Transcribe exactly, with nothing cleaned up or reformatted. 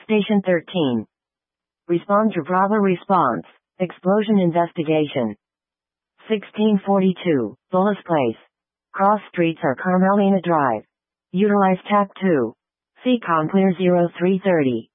Station thirteen. Respond to Bravo response. Explosion investigation. sixteen forty-two, Bullis Place. Cross streets are Carmelina Drive. Utilize T A C two. C COM clear zero three thirty.